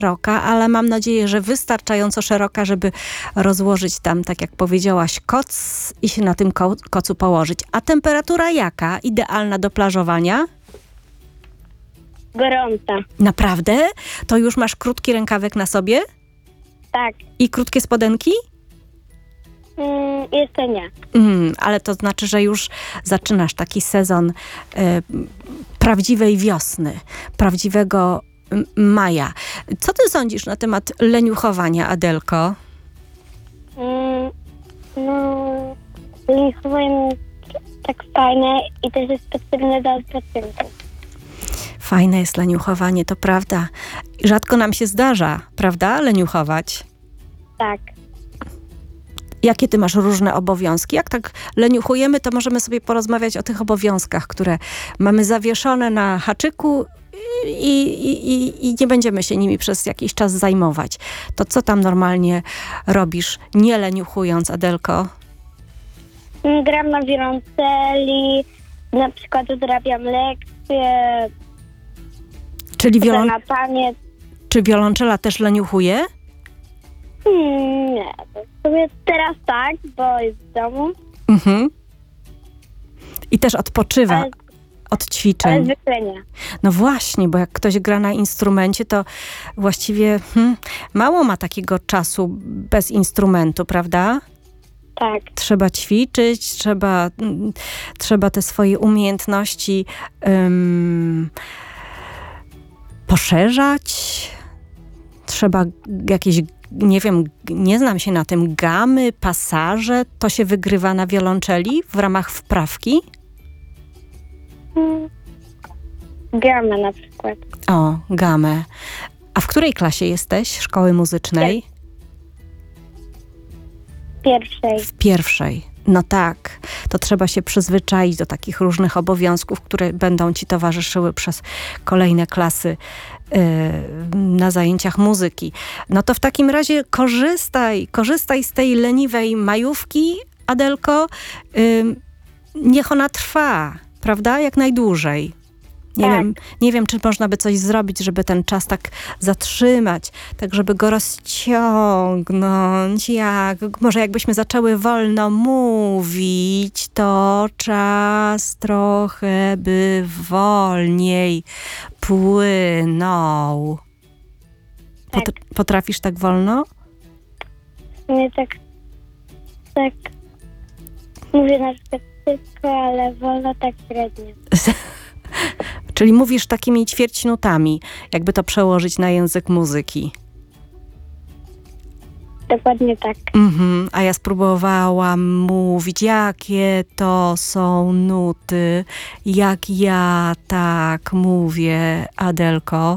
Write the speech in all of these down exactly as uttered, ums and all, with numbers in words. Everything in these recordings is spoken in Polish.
szeroka, ale mam nadzieję, że wystarczająco szeroka, żeby rozłożyć tam, tak jak powiedziałaś, koc i się na tym ko- kocu położyć. A temperatura jaka? Idealna do plażowania? Gorąca. Naprawdę? To już masz krótki rękawek na sobie? Tak. I krótkie spodenki? Mm, jeszcze nie. Mm, ale to znaczy, że już zaczynasz taki sezon y, prawdziwej wiosny, prawdziwego y, maja. Co ty sądzisz na temat leniuchowania, Adelko? Mm, no, leniuchowanie tak fajne i też jest potrzebne do odpoczynku. Fajne jest leniuchowanie, to prawda. Rzadko nam się zdarza, prawda, leniuchować? Tak. Jakie ty masz różne obowiązki? Jak tak leniuchujemy, to możemy sobie porozmawiać o tych obowiązkach, które mamy zawieszone na haczyku i, i, i, i nie będziemy się nimi przez jakiś czas zajmować. To co tam normalnie robisz, nie leniuchując, Adelko? Mm, Gram na wiolonceli, na przykład odrabiam lekcje, Czyli chodzę wiolon... na taniec. Czy wiolonczela też leniuchuje? Hmm, nie, to sobie teraz tak, bo jest w domu, Mhm. I też odpoczywa ale, od ale ćwiczeń. zwykle nie. No właśnie, bo jak ktoś gra na instrumencie, to właściwie hmm, mało ma takiego czasu bez instrumentu, prawda? Tak. Trzeba ćwiczyć, trzeba, mm, trzeba te swoje umiejętności ym, poszerzać. Trzeba jakieś, nie wiem, nie znam się na tym, gamy, pasaże. To się wygrywa na wiolonczeli w ramach wprawki? Hmm. Gramy na przykład. O, gamę. A w której klasie jesteś szkoły muzycznej? Pierwszej. W pierwszej. No tak, to trzeba się przyzwyczaić do takich różnych obowiązków, które będą ci towarzyszyły przez kolejne klasy yy, na zajęciach muzyki. No to w takim razie korzystaj, korzystaj z tej leniwej majówki, Adelko. Yy, niech ona trwa, prawda? Jak najdłużej. Nie, Tak. wiem, nie wiem, czy można by coś zrobić, żeby ten czas tak zatrzymać, tak żeby go rozciągnąć. Jak, może jakbyśmy zaczęły wolno mówić, to czas trochę by wolniej płynął. Pot- Tak. Potrafisz tak wolno? Nie tak, tak, mówię na przykład szybko, ale wolno tak średnio. Czyli mówisz takimi ćwierćnutami, jakby to przełożyć na język muzyki. Dokładnie tak. Mhm, a ja spróbowałam mówić, jakie to są nuty, jak ja tak mówię, Adelko.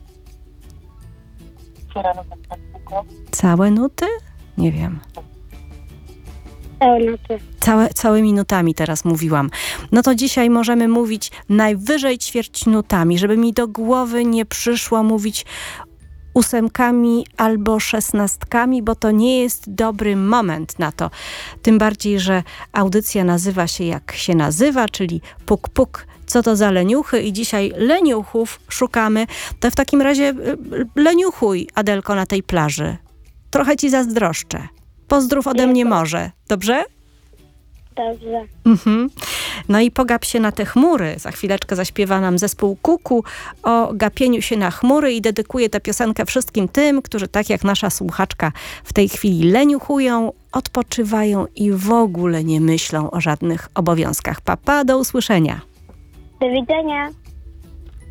Całe nuty? Nie wiem. Całe noty. Całe, całymi nutami teraz mówiłam. No to dzisiaj możemy mówić najwyżej ćwierćnutami, żeby mi do głowy nie przyszło mówić ósemkami albo szesnastkami, bo to nie jest dobry moment na to. Tym bardziej, że audycja nazywa się jak się nazywa, czyli puk puk. Co to za leniuchy? I dzisiaj leniuchów szukamy. To w takim razie leniuchuj, Adelko, na tej plaży. Trochę ci zazdroszczę. Pozdrów ode mnie może. Dobrze? Dobrze. Mhm. No i pogap się na te chmury. Za chwileczkę zaśpiewa nam zespół Kuku o gapieniu się na chmury i dedykuję tę piosenkę wszystkim tym, którzy tak jak nasza słuchaczka w tej chwili leniuchują, odpoczywają i w ogóle nie myślą o żadnych obowiązkach. Papa, do usłyszenia. Do widzenia.